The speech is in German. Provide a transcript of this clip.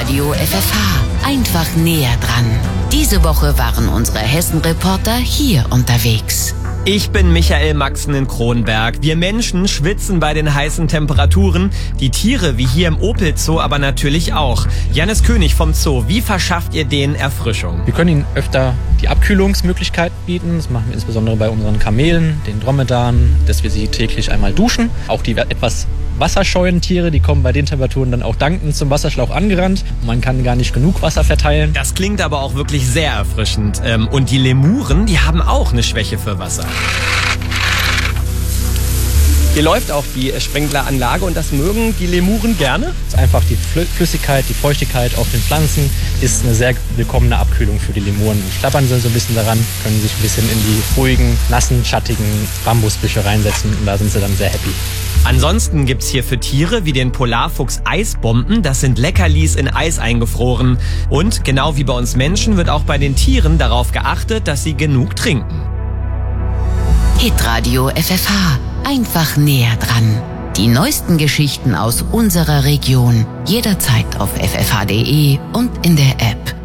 Hitradio FFH. Einfach näher dran. Diese Woche waren unsere Hessen-Reporter hier unterwegs. Ich bin Michael Maxen in Kronberg. Wir Menschen schwitzen bei den heißen Temperaturen. Die Tiere, wie hier im Opel Zoo, aber natürlich auch. Jannis König vom Zoo, wie verschafft ihr denen Erfrischung? Wir können ihnen öfter die Abkühlungsmöglichkeit bieten. Das machen wir insbesondere bei unseren Kamelen, den Dromedaren, dass wir sie täglich einmal duschen. Auch die etwas wasserscheuen Tiere, die kommen bei den Temperaturen dann auch dankend zum Wasserschlauch angerannt. Man kann gar nicht genug Wasser verteilen. Das klingt aber auch wirklich sehr erfrischend. Und die Lemuren, die haben auch eine Schwäche für Wasser. Hier läuft auch die Sprinkleranlage und das mögen die Lemuren gerne. Das ist einfach die Flüssigkeit, die Feuchtigkeit auf den Pflanzen ist eine sehr willkommene Abkühlung für die Lemuren. Die schlappern sie so ein bisschen daran, können sich ein bisschen in die ruhigen, nassen, schattigen Bambusbüsche reinsetzen und da sind sie dann sehr happy. Ansonsten gibt's hier für Tiere wie den Polarfuchs Eisbomben. Das sind Leckerlis in Eis eingefroren. Und genau wie bei uns Menschen wird auch bei den Tieren darauf geachtet, dass sie genug trinken. Hitradio FFH. Einfach näher dran. Die neuesten Geschichten aus unserer Region. Jederzeit auf ffh.de und in der App.